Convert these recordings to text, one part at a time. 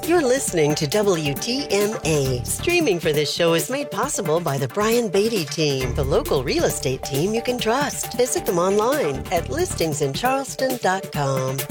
You're listening to WTMA. Streaming for this show is made possible by the Brian Beatty team, the local real estate team you can trust. Visit them online at listingsincharleston.com.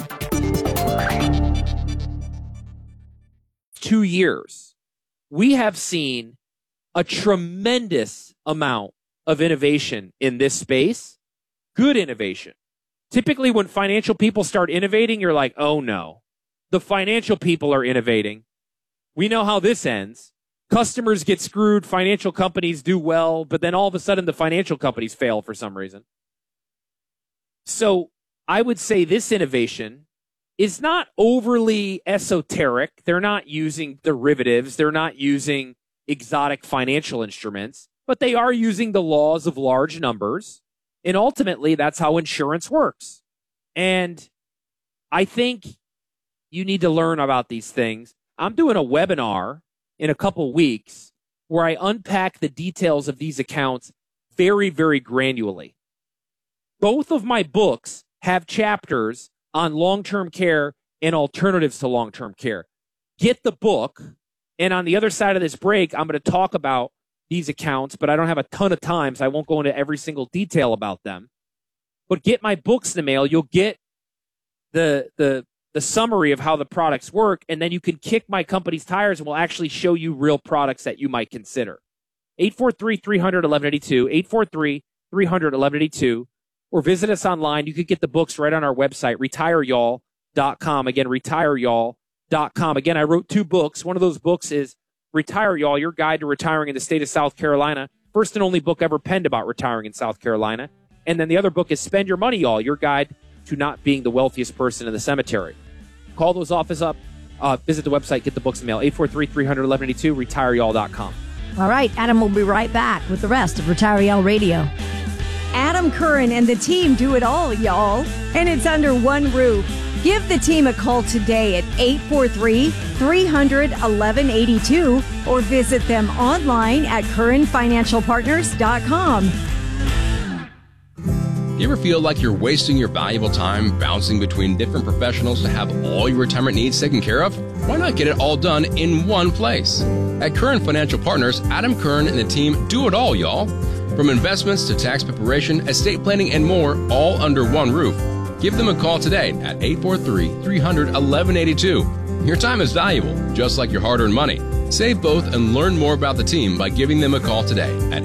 2 years, we have seen a tremendous amount of innovation in this space. Good innovation. Typically, when financial people start innovating, you're like, oh no, the financial people are innovating. We know how this ends. Customers get screwed, financial companies do well, but then all of a sudden the financial companies fail for some reason. So I would say this innovation is not overly esoteric. They're not using derivatives. They're not using exotic financial instruments, but they are using the laws of large numbers. And ultimately, that's how insurance works. And I think you need to learn about these things. I'm doing a webinar in a couple weeks where I unpack the details of these accounts very, very granularly. Both of my books have chapters on long-term care and alternatives to long-term care. Get the book, and on the other side of this break, I'm going to talk about these accounts, but I don't have a ton of time, so I won't go into every single detail about them. But get my books in the mail. You'll get the summary of how the products work, and then you can kick my company's tires, and we'll actually show you real products that you might consider. 843-300-1182, 843-300-1182, or visit us online. You could get the books right on our website, retirey'all.com. Again, retirey'all.com. Again, I wrote 2 books. One of those books is Retire Y'all, Your Guide to Retiring in the State of South Carolina. First and only book ever penned about retiring in South Carolina. And then the other book is Spend Your Money, Y'all, Your Guide to Not Being the Wealthiest Person in the Cemetery. Call those offices up. Visit the website, get the books in the mail, 843-300-1182, retirey'all.com. All right, Adam will be right back with the rest of Retire Y'all Radio. Adam Curran and the team do it all, y'all. And it's under one roof. Give the team a call today at 843-300-1182 or visit them online at curranfinancialpartners.com. You ever feel like you're wasting your valuable time bouncing between different professionals to have all your retirement needs taken care of? Why not get it all done in one place? At Curran Financial Partners, Adam Curran and the team do it all, y'all. From investments to tax preparation, estate planning, and more, all under one roof. Give them a call today at 843-300-1182. Your time is valuable, just like your hard-earned money. Save both and learn more about the team by giving them a call today at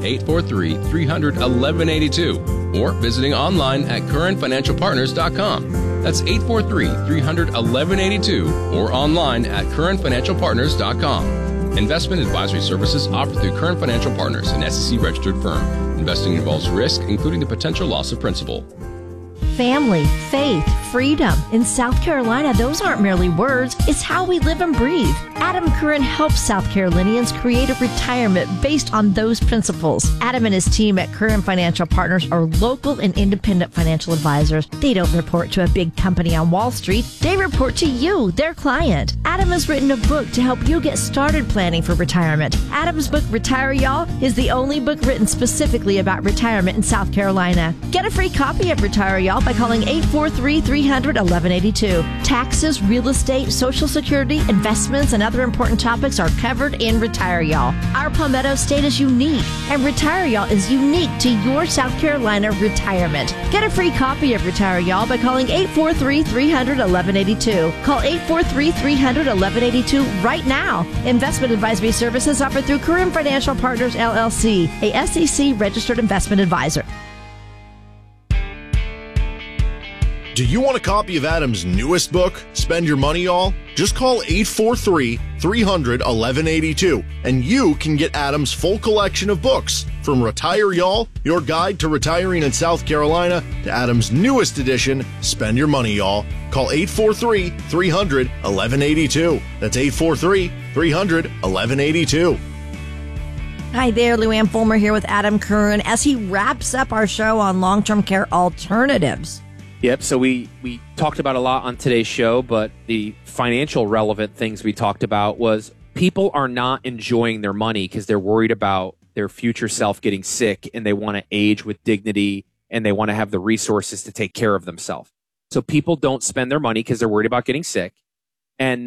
843-300-1182 or visiting online at curranfinancialpartners.com. That's 843-300-1182 or online at curranfinancialpartners.com. Investment advisory services offered through Curran Financial Partners, an SEC-registered firm. Investing involves risk, including the potential loss of principal. Family, faith, freedom. In South Carolina, those aren't merely words. It's how we live and breathe. Adam Curran helps South Carolinians create a retirement based on those principles. Adam and his team at Curran Financial Partners are local and independent financial advisors. They don't report to a big company on Wall Street. They report to you, their client. Adam has written a book to help you get started planning for retirement. Adam's book, Retire Y'all, is the only book written specifically about retirement in South Carolina. Get a free copy of Retire Y'all by calling 843-300-1182. Taxes, real estate, Social Security, investments, and other important topics are covered in Retire Y'all. Our Palmetto State is unique, and Retire Y'all is unique to your South Carolina retirement. Get a free copy of Retire Y'all by calling 843-300-1182. Call 843-300-1182 right now. Investment advisory services offered through Curran Financial Partners, LLC, a SEC-registered investment advisor. Do you want a copy of Adam's newest book, Spend Your Money, Y'all? Just call 843-300-1182, and you can get Adam's full collection of books, from Retire Y'all, Your Guide to Retiring in South Carolina, to Adam's newest edition, Spend Your Money, Y'all. Call 843-300-1182. That's 843-300-1182. Hi there, Luann Fulmer here with Adam Curran as he wraps up our show on long-term care alternatives. Yep, so we talked about a lot on today's show, but the financial relevant things we talked about was people are not enjoying their money because they're worried about their future self getting sick, and they want to age with dignity, and they want to have the resources to take care of themselves. So people don't spend their money because they're worried about getting sick. And